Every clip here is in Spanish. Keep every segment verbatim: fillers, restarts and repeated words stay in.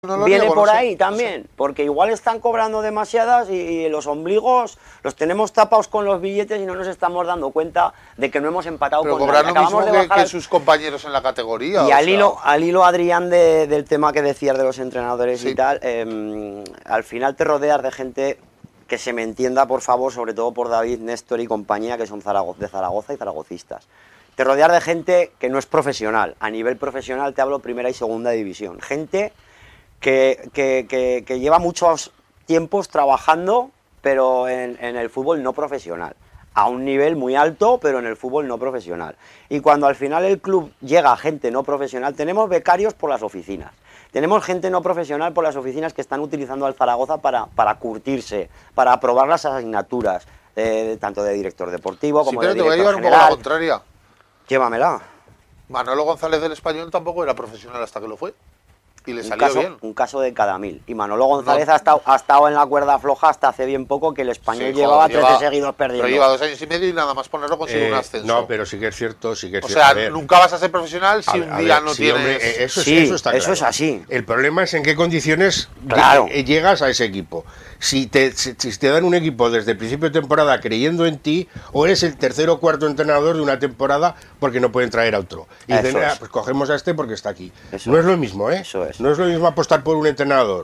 No lo viene niego, por no sé, ahí también, no sé. porque igual están cobrando demasiadas y, y los ombligos los tenemos tapados con los billetes y no nos estamos dando cuenta de que no hemos empatado Pero con cobrar nadie. lo mismo Acabamos de que, bajar que al- sus compañeros en la categoría. Y o al sea, hilo, al hilo, Adrián, de- del tema que decías de los entrenadores Sí. y tal, eh, al final te rodeas de gente que se me entienda, por favor, sobre todo por David, Néstor y compañía, que son Zarago- de Zaragoza y zaragocistas. Te rodeas de gente que no es profesional. A nivel profesional te hablo primera y segunda división. Gente que, que- que- que lleva muchos tiempos trabajando, pero en, en el fútbol no profesional. A un nivel muy alto, pero en el fútbol no profesional. Y cuando al final el club llega a gente no profesional, tenemos becarios por las oficinas. Tenemos gente no profesional por las oficinas que están utilizando al Zaragoza para, para curtirse, para aprobar las asignaturas, eh, tanto de director deportivo Sí, como pero de te voy a director llevar un poco a la general. contraria. Llévamela. Manolo González del Español tampoco era profesional hasta que lo fue. Y le Un salió caso, bien. un caso de cada mil. Y Manolo González No. ha, estado, ha estado en la cuerda floja hasta hace bien poco, que el español Sí, llevaba joder, trece lleva- seguidos perdiendo. Pero lleva dos años y medio y nada más ponerlo consigue un Eh, ascenso. no, pero sí que es cierto, sí que es O cierto. sea, A ver, nunca vas a ser profesional si a un ver, a día ver, no sí, tienes... hombre, eh, eso, es- Sí, eso está eso claro. es así. El problema es en qué condiciones Claro. lle- llegas a ese equipo. Si te, si, si te dan un equipo desde el principio de temporada creyendo en ti, o eres el tercer o cuarto entrenador de una temporada porque no pueden traer a otro. Y Eso dicen, es. "Ah, pues cogemos a este porque está aquí". Eso no es. es lo mismo, ¿eh? Eso es. No es lo mismo apostar por un entrenador.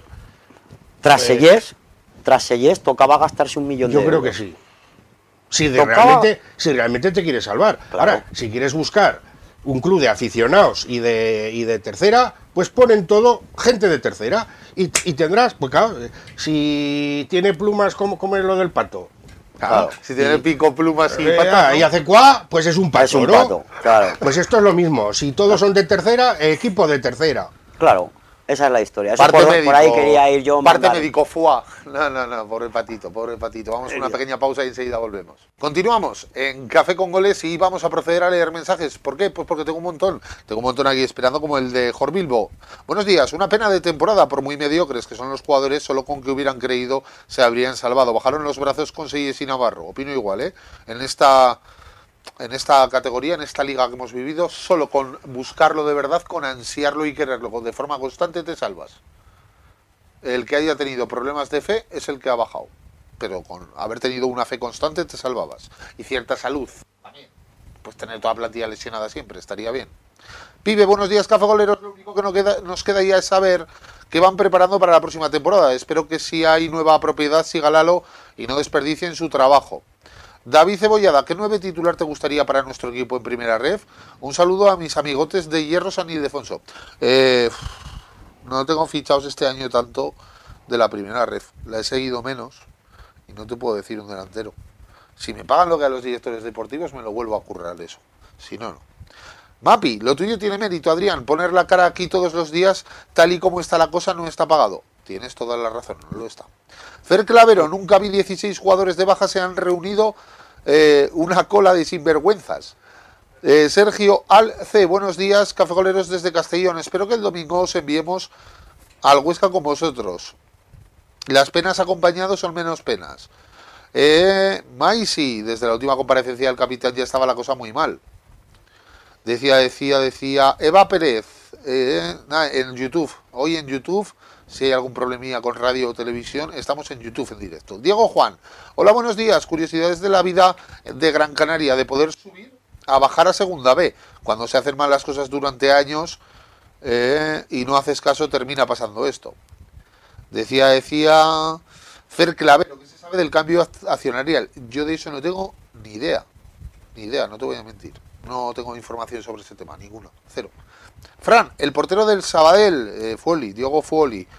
Tras Eh, Sellés, tras Sellés tocaba gastarse un millón Yo de creo euros. que sí. Si, de Tocaba- realmente, si realmente te quieres salvar. Claro. Ahora, si quieres buscar un club de aficionados y de, y de tercera, pues ponen todo gente de tercera. Y, y tendrás, pues claro, eh, si tiene plumas como, como es lo del pato. Claro, si tiene Y- pico, plumas y eh, patas, ah, ¿no? y hace cuá, pues es un pato, Es un ¿no? pato, claro. Pues esto es lo mismo. Si todos son de tercera, equipo de tercera. Claro, esa es la historia. Eso Parte por, médico, por ahí quería ir yo. parte mandar. médico, fuá. No, no, no, pobre patito, pobre patito. Vamos a una pequeña pausa y enseguida volvemos. Continuamos en Café con Goles y vamos a proceder a leer mensajes. ¿Por qué? Pues porque tengo un montón. Tengo un montón aquí esperando, como el de Jor Bilbo. Buenos días, una pena de temporada por muy mediocres que son los jugadores, solo con que hubieran creído se habrían salvado. Bajaron los brazos con Seyes y Navarro. Opino igual, ¿eh? En esta... En esta categoría, en esta liga que hemos vivido, solo con buscarlo de verdad, con ansiarlo y quererlo de forma constante, te salvas. El que haya tenido problemas de fe es el que ha bajado. Pero con haber tenido una fe constante te salvabas. Y cierta salud también. Pues tener toda la plantilla lesionada siempre, estaría bien. Pibe, buenos días, Café Goleros. Lo único que nos queda, nos queda ya es saber qué van preparando para la próxima temporada. Espero que si hay nueva propiedad siga Lalo y no desperdicien su trabajo. David Cebollada, ¿qué nueve titular te gustaría para nuestro equipo en Primera Ref? Un saludo a mis amigotes de Hierro San Ildefonso. Eh, no tengo fichados este año tanto de la Primera Ref. La he seguido menos y no te puedo decir un delantero. Si me pagan lo que a los directores deportivos me lo vuelvo a currar eso. Si no, no. Mapi, lo tuyo tiene mérito, Adrián. Poner la cara aquí todos los días, tal y como está la cosa, no está pagado. Tienes toda la razón, no lo está. Fer Clavero, nunca vi dieciséis jugadores de baja, se han reunido eh, una cola de sinvergüenzas. Eh, Sergio Alce, buenos días, cafegoleros desde Castellón. Espero que el domingo os enviemos al Huesca con vosotros. Las penas acompañados son menos penas. Eh, Maisi, desde la última comparecencia del capitán ya estaba la cosa muy mal. Decía, decía, decía Eva Pérez, eh, nada, en YouTube, hoy en YouTube, si hay algún problemilla con radio o televisión, estamos en YouTube en directo. Diego Juan, hola, buenos días, curiosidades de la vida de Gran Canaria, de poder subir a bajar a Segunda B, cuando se hacen mal las cosas durante años eh, y no haces caso, termina pasando esto. Decía, decía Fer Clavero, ¿qué se sabe del cambio accionarial? Yo de eso no tengo ni idea, ni idea, no te voy a mentir. No tengo información sobre ese tema, ninguna, cero. Fran, el portero del Sabadell, eh, Fuoli, Diogo Fuoli,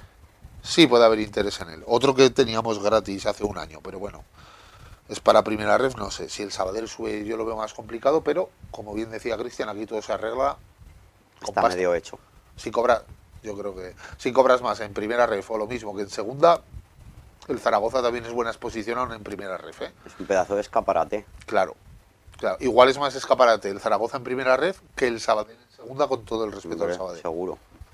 sí puede haber interés en él. Otro que teníamos gratis hace un año, pero bueno, es para Primera Ref, no sé. Si el Sabadell sube yo lo veo más complicado, pero como bien decía Cristian, aquí todo se arregla con Está pasta. medio hecho. Si cobras, yo creo que si cobras más en Primera Ref o lo mismo que en Segunda, el Zaragoza también es buena exposición en Primera Ref, ¿eh? Es un pedazo de escaparate. Claro. Claro, igual es más escaparate el Zaragoza en Primera Red que el Sabadell en Segunda, con todo el respeto al Sabadell. Seguro.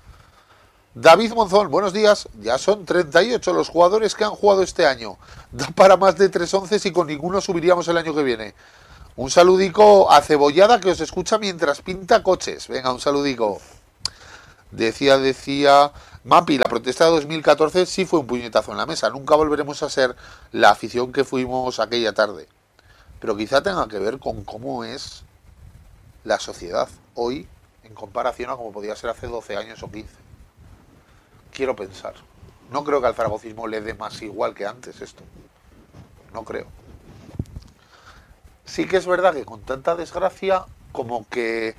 David Monzón, buenos días. Ya son treinta y ocho los jugadores que han jugado este año. Da para más de tres once y con ninguno subiríamos el año que viene. Un saludico a Cebollada que os escucha mientras pinta coches. Venga, un saludico. Decía, decía... Mapi, la protesta de dos mil catorce sí fue un puñetazo en la mesa. Nunca volveremos a ser la afición que fuimos aquella tarde. Pero quizá tenga que ver con cómo es la sociedad hoy en comparación a como podía ser hace doce años o quince. Quiero pensar. No creo que al zaragocismo le dé más igual que antes esto. No creo. Sí que es verdad que con tanta desgracia como que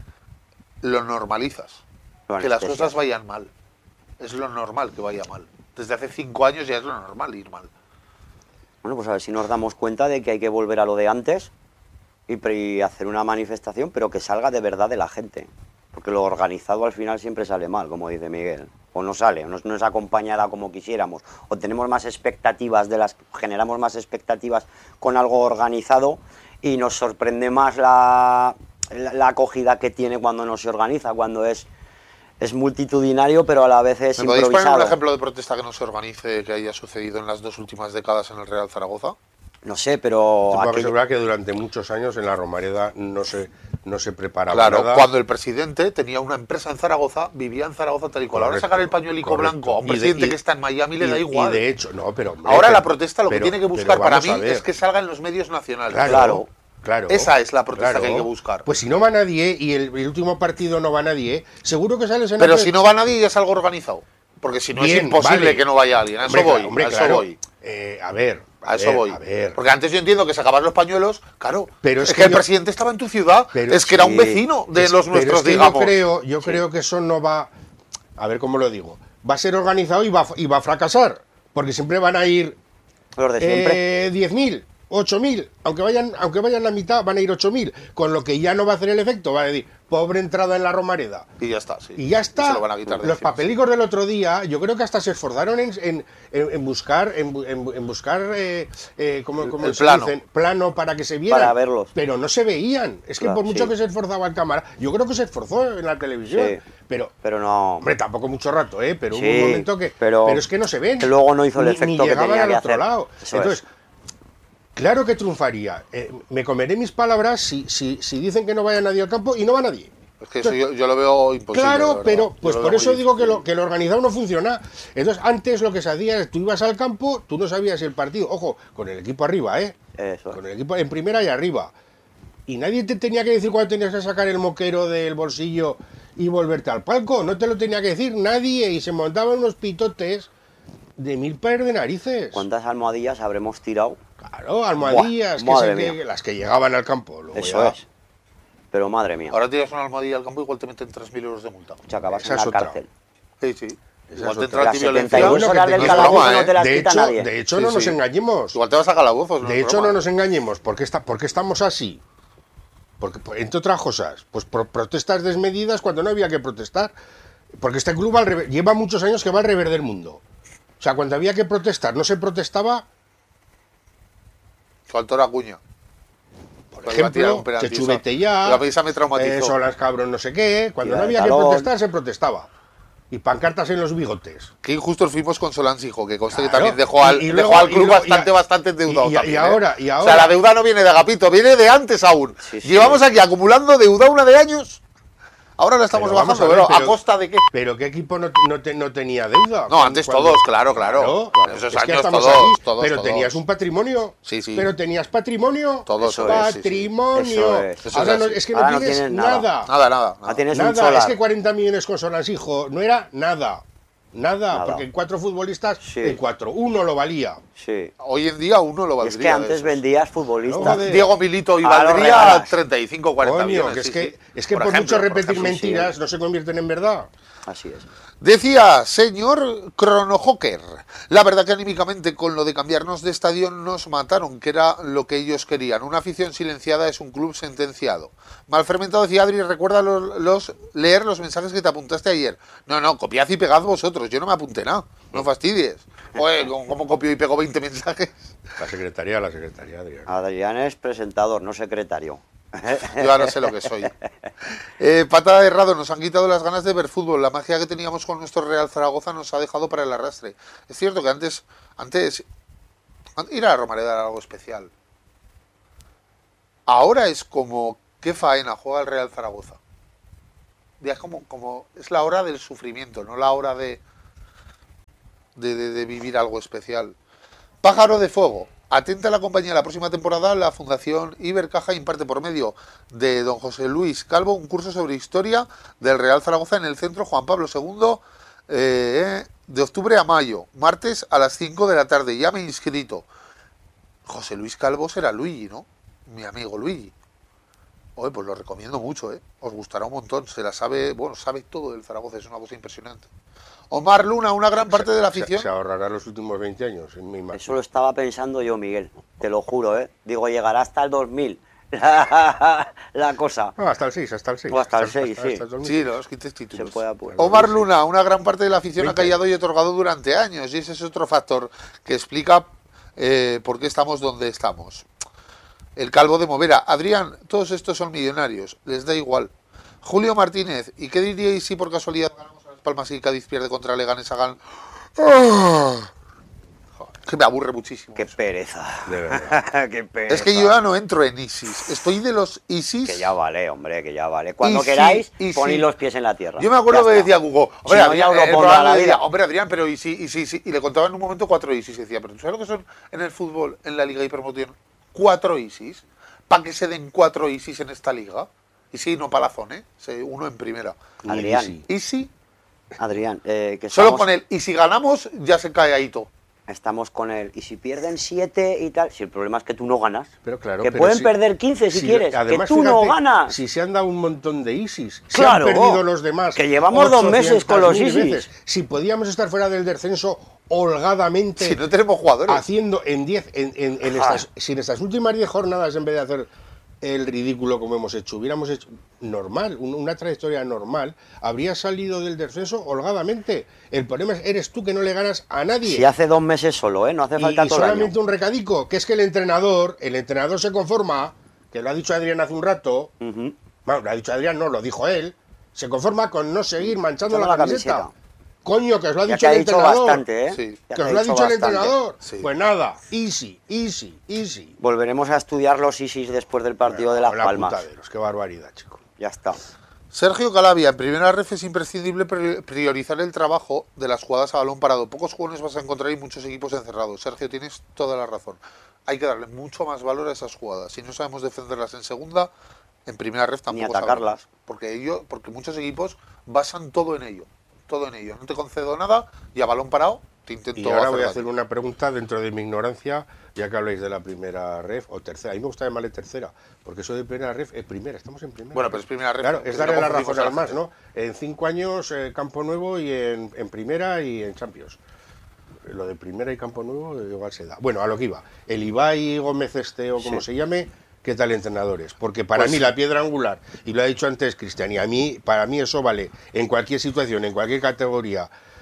lo normalizas. Lo Que las anestesias. cosas vayan mal. Es lo normal que vaya mal. Desde hace cinco años ya es lo normal ir mal. Bueno, pues a ver si nos damos cuenta de que hay que volver a lo de antes y, pre- y hacer una manifestación, pero que salga de verdad de la gente. Porque lo organizado al final siempre sale mal, como dice Miguel. O no sale, o no, no es acompañada como quisiéramos. O tenemos más expectativas, de las generamos más expectativas con algo organizado y nos sorprende más la, la, la acogida que tiene cuando no se organiza, cuando es... Es multitudinario, pero a la vez es ¿Me podéis poner improvisado. un ejemplo de protesta que no se organice que haya sucedido en las dos últimas décadas en el Real Zaragoza? No sé, pero... Te puedo aquello- asegurar que durante muchos años en la Romareda no se, no se preparaba Claro, nada. cuando el presidente tenía una empresa en Zaragoza, vivía en Zaragoza tal y cual. Ahora Correcto, sacar el pañuelico correcto. blanco a un Y de- presidente y- que está en Miami le y- da igual. Y de hecho, no, pero... hombre, Ahora pero- la protesta lo que pero- tiene que pero buscar para vamos mí a ver. es que salga en los medios nacionales. Claro, Claro. claro. Esa es la protesta claro. que hay que buscar. Pues si no va nadie y el, el último partido no va nadie, seguro que sales en Pero la- si no va nadie ya es algo organizado. Porque si no es Bien, imposible vale. que no vaya alguien. A eso Hombre, voy. hombre, a eso claro. voy. Eh, a ver, a, A eso ver, voy. a ver. Porque antes yo entiendo que sacaban los pañuelos, claro. Pero es, es que, que el yo- presidente estaba en tu ciudad. Pero es que era un sí. vecino de Es- los pero nuestros, es que digamos. Yo creo, yo Sí. creo que eso no va. A ver cómo lo digo. Va a ser organizado y va, a- y va a fracasar. Porque siempre van a ir Los de siempre. eh, diez mil, ocho mil. Aunque vayan, aunque vayan la mitad, van a ir ocho mil. Con lo que ya no va a hacer el efecto. Va a decir, pobre entrada en la Romareda. Y ya está, sí. Y ya se está. lo van a quitar de Los encima, papelicos del otro día, yo creo que hasta se esforzaron en, en- en- en buscar, en, bu- en bu- en buscar, eh, eh, ¿cómo, cómo el se plano. dicen? Plano para que se vieran. Para verlos. Pero no se veían. Es que Claro, por mucho sí. que se esforzaba el cámara, yo creo que se esforzó en la televisión. Sí. Pero, Pero no... hombre, tampoco mucho rato, ¿eh? Pero hubo Sí, un momento que. pero- es que no se ven. que luego no hizo el Ni- efecto ni que llegaban tenía al que otro hacer. lado. Eso Entonces. es. Claro que triunfaría. Eh, me comeré mis palabras si, si, si dicen que no vaya nadie al campo y no va nadie. Es que eso yo, yo lo veo imposible. de Claro, verdad. pero Yo pues lo por veo eso muy digo que lo, difícil. que lo organizado no funciona. Entonces, antes lo que se hacía es tú ibas al campo, tú no sabías si el partido, ojo, con el equipo arriba, ¿eh? Eso. Con el equipo en primera y arriba. Y nadie te tenía que decir cuándo tenías que sacar el moquero del bolsillo y volverte al palco. No te lo tenía que decir nadie. Y se montaban unos pitotes de mil pares de narices. ¿Cuántas almohadillas habremos tirado? Claro, almohadillas, Buah, que madre se- mía. que- las que llegaban al campo. Luego Eso ya- es. Pero madre mía, Ahora tiras una almohadilla al campo, igual te meten tres mil euros de multa. te acabas esa en es la otra. cárcel. Sí, sí. Esa Igual es te otra. entra Las antiviolencia. setenta y dos Bueno, que horas te- del no es calabozo broma, no ¿eh? te las De quita hecho, nadie. de hecho Sí, no nos sí. engañemos. Igual te vas a calabozos. De es hecho, broma, no ¿eh? nos engañemos. ¿Por qué, está, por qué estamos así? Porque, pues, entre otras cosas, pues por protestas desmedidas cuando no había que protestar. Porque este club va al revés- lleva muchos años que va al revés del mundo. O sea, cuando había que protestar, no se protestaba. Faltó la cuña. Por Pues iba a tirar ejemplo, un penalti, que esa- chubete ya, La pisa me traumatizó. eh, son las cabros no sé qué. Cuando Tira no de había que talón. protestar, se protestaba. Y pancartas en los bigotes. Qué injustos fuimos con Solans, hijo, que conste que Claro. también dejó al, Y- y dejó luego- al y club luego- bastante, y a- bastante endeudado y- y- y también, ¿eh? ahora- y O sea, ahora- la deuda no viene de Agapito, viene de antes aún. Sí, sí. Llevamos aquí acumulando deuda una de años. Ahora la estamos Pero vamos bajando, a ver, pero, ¿a pero- costa de qué? Pero ¿qué equipo no, no, te- no tenía deuda? No, antes Cuando- todos, claro, claro. En esos es que años estamos todos, aquí, todos, pero todos. tenías un patrimonio. Sí, sí. Pero tenías patrimonio. Todos, Eso es, sí, sí. Patrimonio. Eso es. Eso Ahora es no, así. es que no Ahora no tienes tienes nada. nada. Nada, nada. nada. Ah, tienes un Nada, solar. es que cuarenta millones con Solans, hijo, no era nada. Nada, Nada. porque en cuatro futbolistas, Sí. en cuatro, uno lo valía. Sí. Hoy en día uno lo Y valdría. es que antes de esos. vendías futbolistas. No, joder. Diego Milito y Ahora lo valdría regalas. treinta y cinco, cuarenta Coño, millones. que es sí, que, sí. es que por, ejemplo, mucho por repetir ejemplo. mentiras no se convierten en verdad. Así es. Decía, señor Cronojoker, la verdad que anímicamente con lo de cambiarnos de estadio nos mataron, que era lo que ellos querían. Una afición silenciada es un club sentenciado. Mal fermentado, decía Adri, recuerda los, los leer los mensajes que te apuntaste ayer. No, no, copiad y pegad vosotros, yo no me apunté nada, no fastidies. Oye, ¿cómo copio y pego veinte mensajes? La secretaría, la secretaría, Adrián. Adrián es presentador, no secretario. Yo ahora sé lo que soy. Eh, patada de errado, nos han quitado las ganas de ver fútbol. La magia que teníamos con nuestro Real Zaragoza nos ha dejado para el arrastre. Es cierto que antes, antes ir a la Romareda era algo especial. Ahora es como, qué faena juega el Real Zaragoza. Ya es como, como es la hora del sufrimiento, no la hora de, de, de, de vivir algo especial. Pájaro de Fuego. Atenta a la compañía, la próxima temporada la Fundación Ibercaja imparte por medio de don José Luis Calvo un curso sobre historia del Real Zaragoza en el Centro Juan Pablo segundo eh, de octubre a mayo, martes a las cinco de la tarde. Ya me he inscrito. José Luis Calvo será Luigi, ¿no? Mi amigo Luigi. Oye, pues lo recomiendo mucho, ¿eh? Os gustará un montón. Se la sabe, bueno, sabe todo del Zaragoza, es una cosa impresionante. Omar Luna, una gran parte de la afición. Se, se ahorrará los últimos veinte años, en mi imagino. Eso lo estaba pensando yo, Miguel. Te lo juro, ¿eh? Digo, llegará hasta el dos mil. La, la cosa. No, hasta el seis, hasta el seis. O hasta el seis, sí. hasta el Sí, los quince títulos. Se puede apurar. Omar Luna, una gran parte de la afición veinte. ha callado y otorgado durante años. Y ese es otro factor que explica eh, por qué estamos donde estamos. El Calvo de Movera. Adrián, todos estos son millonarios. Les da igual. Julio Martínez. ¿Y qué diríais si por casualidad ganamos a Las Palmas y Cádiz pierde contra Leganés Hagan? ¡Oh! Que me aburre muchísimo. Qué eso. pereza. De verdad. Qué pereza. Es que yo ya no entro en ISIS. Estoy de los ISIS. Que ya vale, hombre, que ya vale. Cuando Y sí, queráis, y poned sí. los pies en la tierra. Yo me acuerdo Ya que está. decía Hugo, Si hombre, no, Adrián, ya os lo en el pondrá programa la le decía, vida. hombre, Adrián, pero y sí, y sí, sí. Y le contaba en un momento cuatro ISIS. Y decía, pero ¿tú sabes lo que son en el fútbol, en la Liga Hipermoción? Cuatro ISIS. ¿Para que se den cuatro ISIS en esta liga? Y sí, no palazón, ¿eh? Se- Uno en primera. Adrián, Sí. Easy, Adrián, eh, que solo estamos, con él. Y si ganamos, ya se cae ahí todo. estamos con él. Y si pierden siete y tal, si el problema es que tú no ganas. Pero claro, que pero pueden si- perder quince si, si- quieres. además, que tú no fíjate, ganas. Si se han dado un montón de ISIS, Claro, se han perdido los demás. que llevamos dos meses con los ochocientas mil ISIS. veces. Si podíamos estar fuera del descenso holgadamente, Si no tenemos jugadores. haciendo en diez, en, en, en Ah. estas, si en estas últimas diez jornadas, en vez de hacer el ridículo como hemos hecho, hubiéramos hecho normal, un- una trayectoria normal, habría salido del descenso holgadamente. El problema es, eres tú que no le ganas a nadie. Si hace dos meses solo, ¿eh? No hace Y, falta y todo el año. solamente un recadico, que es que el entrenador, el entrenador se conforma, que lo ha dicho Adrián hace un rato, Ujú. bueno, lo ha dicho Adrián, no, lo dijo él, se conforma con no seguir manchando Manchando la, la camiseta. camiseta. Coño, que os lo ha Ya dicho te ha el dicho entrenador. bastante, ¿eh? Sí. Ya Que te os ha lo ha dicho dicho el bastante. entrenador. Sí. Pues nada, easy, easy, easy. Volveremos a estudiar los ISIS después del partido de Las Hola, Palmas. putaderos, qué barbaridad, chico. Ya está. Sergio Calavia, en primera ref es imprescindible pri- priorizar el trabajo de las jugadas a balón parado. Pocos jugadores vas a encontrar y muchos equipos encerrados. Sergio, tienes toda la razón. Hay que darle mucho más valor a esas jugadas. Si no sabemos defenderlas en segunda, en primera ref tampoco Ni atacarlas. sabremos. Porque ello, porque muchos equipos basan todo en ello. Todo en ello. No te concedo nada y a balón parado te intento Y ahora hacer voy a daño. hacer una pregunta dentro de mi ignorancia, ya que habláis de la primera ref o tercera. A mí me gusta llamarle tercera, porque eso de primera ref es primera, estamos en primera. Bueno, pero es primera ref. Claro, que es si darle no la confundimos razón a al la más, gente. ¿no? En cinco años, eh, Campo Nuevo y en, en primera y en Champions. Lo de primera y Campo Nuevo eh, igual se da. Bueno, a lo que iba. El Ibai Gómez Este o como Sí. se llame, ¿qué tal entrenadores? Porque para Pues mí sí. la piedra angular, y lo ha dicho antes Cristian, y a mí, para mí eso vale en cualquier situación, en cualquier categoría,